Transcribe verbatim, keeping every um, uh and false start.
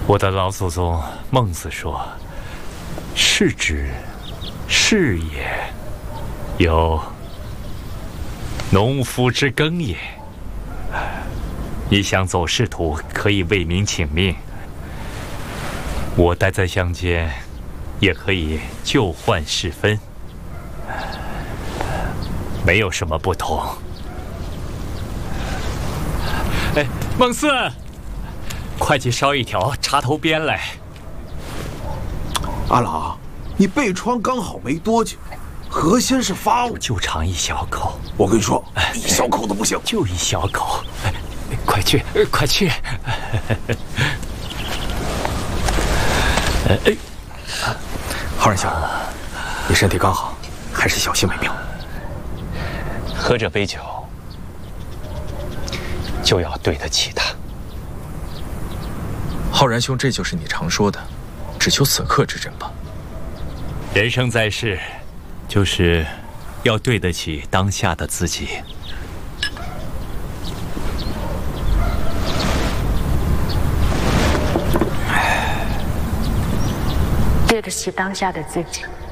我的老祖宗孟子说：“士之，事也；有农夫之耕也。”你想走仕途，可以为民请命；我待在乡间，也可以救患事分，没有什么不同。哎，孟四，快去烧一条插头鞭来。 阿郎，你背疮刚好没多久，何先是发我？ 就尝一小口。 我跟你说，一小口都不行， 就一小口。快去，快去！ 哎，浩然兄，你身体刚好，还是小心为妙。 喝这杯酒，就要对得起他。 浩然兄，这就是你常说的“只求此刻之真”吧？ 人生在世，就是要对得起当下的自己。 对得起当下的自己。